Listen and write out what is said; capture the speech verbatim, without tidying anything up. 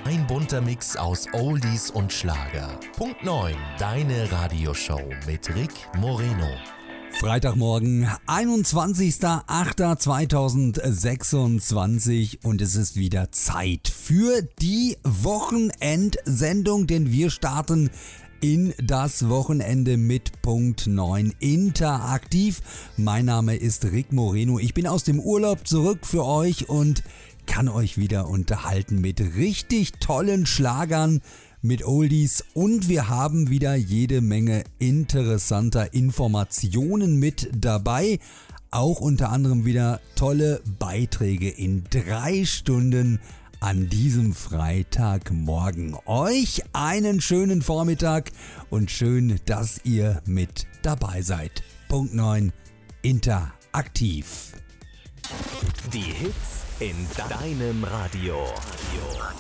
Ein bunter Mix aus Oldies und Schlager. Punkt neun, deine Radioshow mit Rick Moreno. Freitagmorgen, einundzwanzigster achter zweitausendsechsundzwanzig und es ist wieder Zeit für die Wochenendsendung, denn wir starten in das Wochenende mit Punkt neun interaktiv. Mein Name ist Rick Moreno, ich bin aus dem Urlaub zurück für euch und kann euch wieder unterhalten mit richtig tollen Schlagern, mit Oldies und wir haben wieder jede Menge interessanter Informationen mit dabei. Auch unter anderem wieder tolle Beiträge in drei Stunden an diesem Freitagmorgen. Euch einen schönen Vormittag und schön, dass ihr mit dabei seid. Punkt neun interaktiv. Die Hits in deinem Radio.